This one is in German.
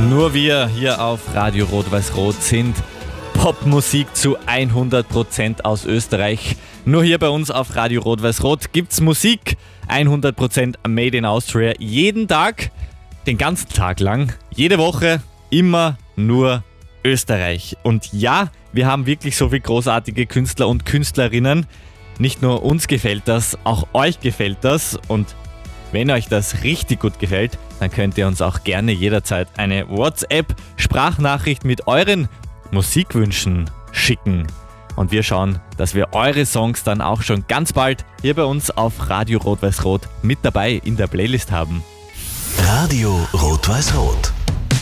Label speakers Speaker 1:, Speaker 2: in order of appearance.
Speaker 1: Nur wir hier auf Radio Rot-Weiß-Rot sind Popmusik zu 100% aus Österreich. Nur hier bei uns auf Radio Rot-Weiß-Rot gibt's Musik 100% made in Austria. Jeden Tag, den ganzen Tag lang, jede Woche, immer nur Österreich. Und ja, wir haben wirklich so viele großartige Künstler und Künstlerinnen. Nicht nur uns gefällt das, auch euch gefällt das. Und wenn euch das richtig gut gefällt, dann könnt ihr uns auch gerne jederzeit eine WhatsApp-Sprachnachricht mit euren Musikwünschen schicken. Und wir schauen, dass wir eure Songs dann auch schon ganz bald hier bei uns auf Radio Rot-Weiß-Rot mit dabei in der Playlist haben.
Speaker 2: Radio Rot-Weiß-Rot.